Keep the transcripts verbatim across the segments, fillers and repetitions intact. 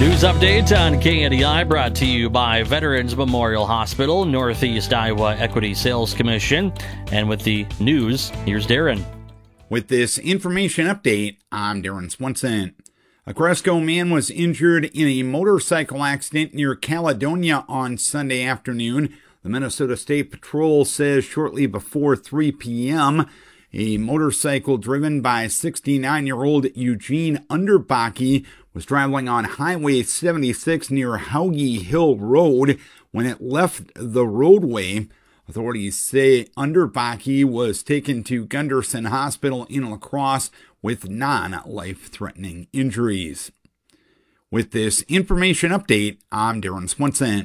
News update on K N E I brought to you by Veterans Memorial Hospital, Northeast Iowa Equity Sales Commission. And with the news, here's Darren. With this information update, I'm Darren Swenson. A Cresco man was injured in a motorcycle accident near Caledonia on Sunday afternoon. The Minnesota State Patrol says shortly before three p.m., a motorcycle driven by sixty-nine-year-old Eugene Underbaki was traveling on Highway seventy-six near Hauge Hill Road when it left the roadway. Authorities say Underbaki was taken to Gunderson Hospital in La Crosse with non-life-threatening injuries. With this information update, I'm Darren Swenson.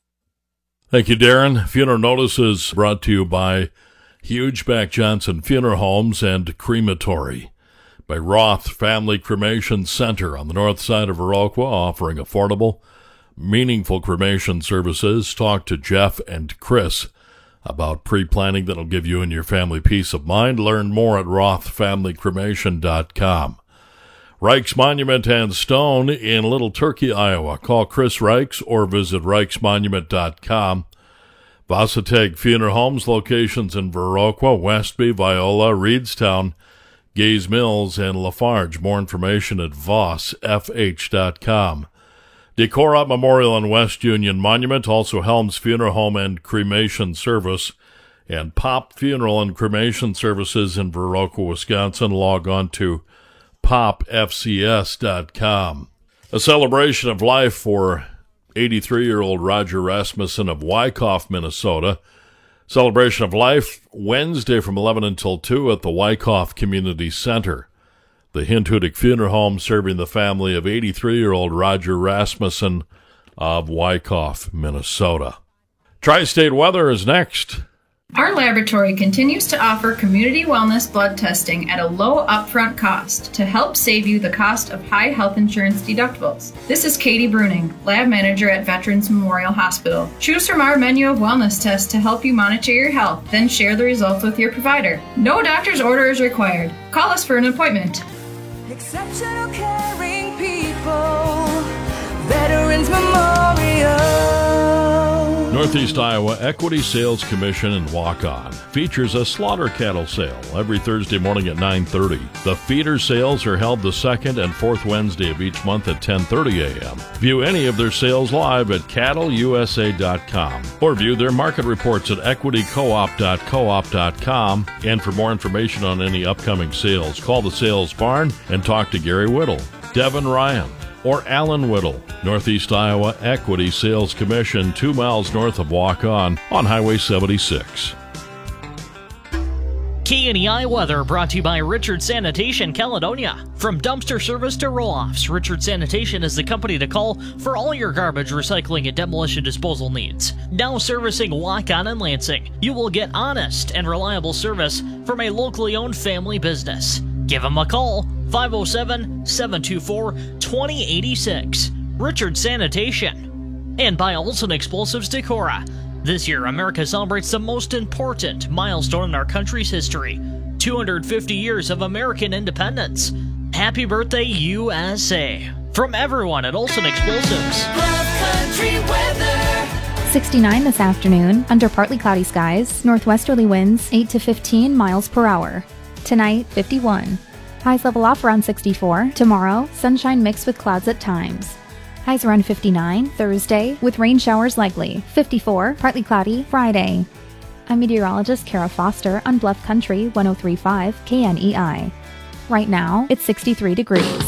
Thank you, Darren. Funeral notices brought to you by Hugeback Johnson Funeral Homes and Crematory, by Roth Family Cremation Center on the north side of Viroqua, offering affordable, meaningful cremation services. Talk to Jeff and Chris about pre-planning that'll give you and your family peace of mind. Learn more at roth family cremation dot com. Reichs Monument and Stone in Little Turkey, Iowa. Call Chris Reichs or visit reichs monument dot com. Vasateg Funeral Homes, locations in Viroqua, Westby, Viola, Reedstown, Gaze Mills, and Lafarge. More information at voss f h dot com. Decorah Memorial and West Union Monument, also Helms Funeral Home and Cremation Service, and Pop Funeral and Cremation Services in Viroqua, Wisconsin. Log on to pop f c s dot com. A celebration of life for eighty-three-year-old Roger Rasmussen of Wyckoff, Minnesota. Celebration of Life Wednesday from eleven until two at the Wyckoff Community Center. The Hintudic Funeral Home serving the family of eighty-three-year-old Roger Rasmussen of Wyckoff, Minnesota. Tri-State weather is next. Our laboratory continues to offer community wellness blood testing at a low upfront cost to help save you the cost of high health insurance deductibles. This is Katie Bruning, lab manager at Veterans Memorial Hospital. Choose from our menu of wellness tests to help you monitor your health, then share the results with your provider. No doctor's order is required. Call us for an appointment. Exceptional caring people, Veterans Memorial. Northeast Iowa Equity Sales Commission in Waukon features a slaughter cattle sale every Thursday morning at nine thirty. The feeder sales are held the second and fourth Wednesday of each month at ten thirty a.m. View any of their sales live at cattle u s a dot com or view their market reports at equity coop dot coop dot com. And for more information on any upcoming sales, call the sales barn and talk to Gary Whittle, Devin Ryan, or Alan Whittle. Northeast Iowa Equity Sales Commission, two miles north of Waukon on Highway seventy-six. K N E I weather brought to you by Richard Sanitation Caledonia. From dumpster service to roll-offs, Richard Sanitation is the company to call for all your garbage, recycling, and demolition disposal needs. Now servicing Waukon and Lansing, you will get honest and reliable service from a locally owned family business. Give them a call, five oh seven, seven two four, two oh eight six. Richard Sanitation. And by Olson Explosives Decorah. This year, America celebrates the most important milestone in our country's history, two hundred fifty years of American independence. Happy birthday, U S A. From everyone at Olson Explosives. Love country weather. sixty-nine this afternoon, under partly cloudy skies, northwesterly winds eight to fifteen miles per hour. Tonight, fifty-one. Highs level off around sixty-four. Tomorrow, sunshine mixed with clouds at times. Highs around fifty-nine. Thursday, with rain showers likely. fifty-four. Partly cloudy. Friday. I'm meteorologist Kara Foster on Bluff Country one oh three point five K N E I. Right now, it's sixty-three degrees.